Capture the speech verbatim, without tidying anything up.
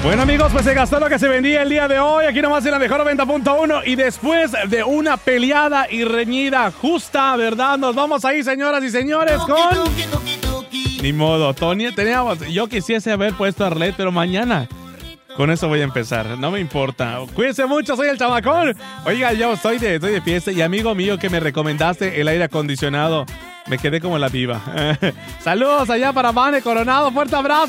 Bueno, amigos, pues se gastó lo que se vendía el día de hoy. Aquí nomás en la mejor noventa punto uno. Y después de una peleada y reñida justa, ¿verdad? Nos vamos ahí, señoras y señores, con... Ni modo, Tony, teníamos... Yo quisiese haber puesto a Arlet, pero mañana... Con eso voy a empezar, no me importa. Cuídense mucho, soy el Chamacón. Oiga, yo estoy de, estoy de fiesta y amigo mío que me recomendaste el aire acondicionado, me quedé como la viva. Saludos allá para Vane Coronado, fuerte abrazo.